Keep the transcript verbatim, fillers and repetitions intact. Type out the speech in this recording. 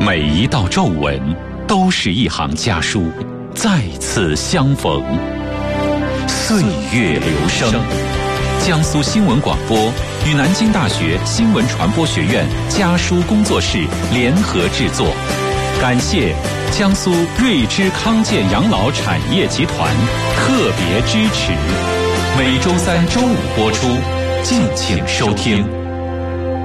每一道皱纹都是一行家书，再次相逢。岁月流声，江苏新闻广播与南京大学新闻传播学院家书工作室联合制作，感谢江苏瑞芝康健养老产业集团特别支持。每周三、周五播出，敬请收听。